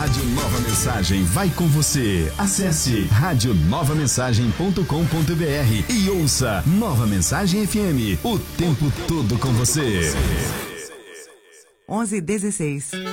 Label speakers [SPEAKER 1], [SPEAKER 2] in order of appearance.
[SPEAKER 1] Rádio Nova Mensagem vai com você. Acesse radionovamensagem.com.br e ouça Nova Mensagem FM, o tempo todo com você.
[SPEAKER 2] 11:16.